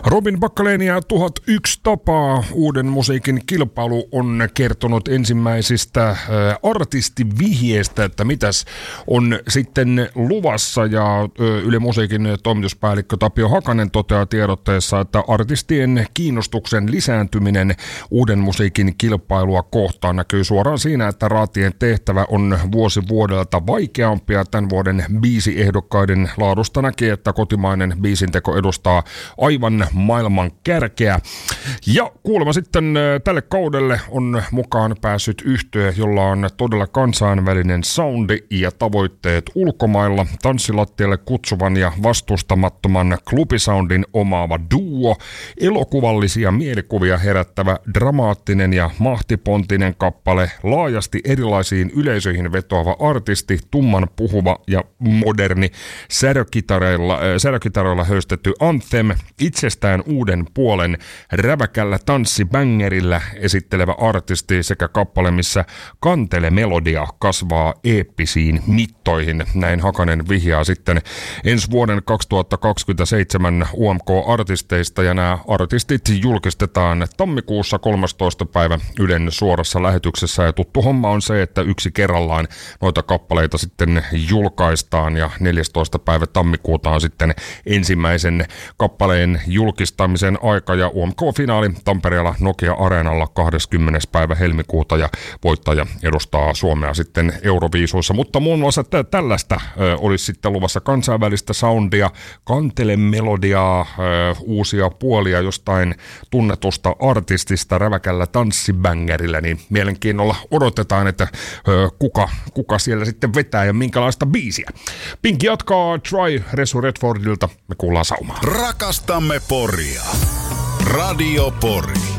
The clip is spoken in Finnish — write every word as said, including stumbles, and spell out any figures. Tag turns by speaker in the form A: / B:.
A: Robin Bacalén ja tuhat yksi tapaa uuden musiikin kilpailu on kertonut ensimmäisistä äh, artistivihjeistä, että mitäs on sitten luvassa. Ja äh, Yle Musiikin toimituspäällikkö Tapio Hakanen toteaa tiedotteessa, että artistien kiinnostuksen lisääntyminen uuden musiikin kilpailua kohtaan näkyy suoraan siinä, että raatien tehtävä on vuosi vuodelta vaikeampia. Tämän vuoden biisiehdokkaiden laadusta näkee, että kotimainen biisinteko edustaa aivan maailman kärkeä. Ja kuulemma sitten tälle kaudelle on mukaan päässyt yhtye, jolla on todella kansainvälinen soundi ja tavoitteet ulkomailla. Tanssilattialle kutsuvan ja vastustamattoman klubisoundin omaava duo, elokuvallisia mielikuvia herättävä dramaattinen ja mahtipontinen kappale, laajasti erilaisiin yleisöihin vetoava artisti, tumman puhuva ja moderni särökitareilla, äh, särökitareilla höystetty anthem, itsestään uuden puolen räväkällä tanssibängerillä esittelevä artisti sekä kappale, missä kantelemelodia kasvaa eeppisiin mittoihin. Näin Hakanen vihjaa sitten ensi vuoden kaksituhattakaksikymmentäseitsemän U M K-artisteista, ja nämä artistit julkistetaan tammikuussa kolmastoista päivä Ylen suorassa lähetyksessä, ja tuttu homma on se, että yksi kerrallaan noita kappaleita sitten julkaistaan, ja neljästoista päivä tammikuuta on sitten ensimmäisen kappaleen julkistamisen aika, ja U M K-finaali Tampereella Nokia-areenalla kahdeskymmenes päivä helmikuuta, ja voittaja edustaa Suomea sitten Euroviisuissa. Mutta muun muassa tä- tällaista ö, olisi sitten luvassa kansainvälistä soundia, kantelemelodiaa, ö, uusia puolia jostain tunnetusta artistista räväkällä tanssibängerillä, niin mielenkiinnolla odotetaan, että ö, kuka, kuka siellä sitten vetää ja minkälaista biisiä. Pink jatkaa Try Resu Redfordilta, me kuullaan saumaa.
B: Rakastamme Poria. Radio Pori.